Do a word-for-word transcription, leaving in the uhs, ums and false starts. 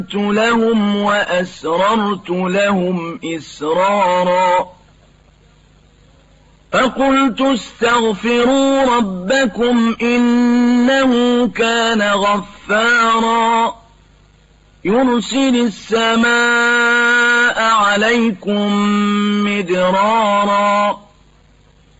لهم وأسررت لهم إسرارا فقلت استغفروا ربكم إنه كان غفارا يرسل السماء عليكم مدرارا